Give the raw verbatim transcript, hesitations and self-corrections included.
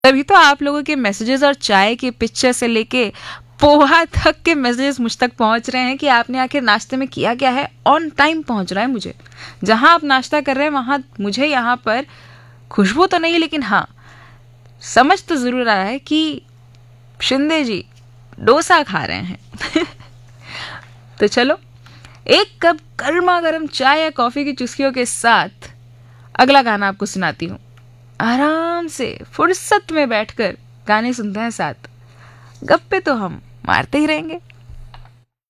तभी तो आप लोगों के मैसेजेस और चाय के पिक्चर से लेके पोहा तक के मैसेजेस मुझ तक पहुंच रहे हैं कि आपने आखिर नाश्ते में किया क्या है। ऑन टाइम पहुंच रहा है मुझे। जहां आप नाश्ता कर रहे हैं वहां मुझे यहाँ पर खुशबू तो नहीं, लेकिन हाँ समझ तो जरूर आ रहा है कि शिंदे जी डोसा खा रहे हैं। तो चलो, एक कप गर्मा गर्म चाय या कॉफी की चुस्कियों के साथ अगला गाना आपको सुनाती हूँ। आराम से फुर्सत में बैठकर गाने सुनते हैं, साथ गप्पे तो हम मारते ही रहेंगे।